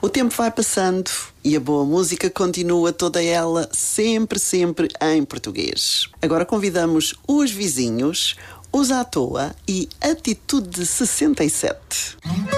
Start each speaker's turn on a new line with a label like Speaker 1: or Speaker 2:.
Speaker 1: O tempo vai passando e a boa música continua toda ela sempre em português. Agora convidamos Os Vizinhos, Os à Toa e Atitude 67.